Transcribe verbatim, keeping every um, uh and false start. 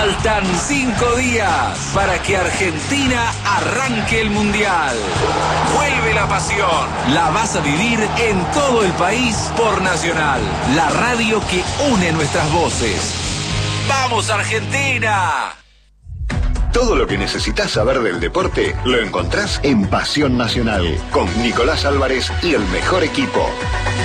Faltan cinco días para que Argentina arranque el Mundial. Vuelve la pasión. La vas a vivir en todo el país por Nacional, la radio que une nuestras voces. ¡Vamos, Argentina! Todo lo que necesitas saber del deporte lo encontrás en Pasión Nacional, con Nicolás Álvarez y el mejor equipo.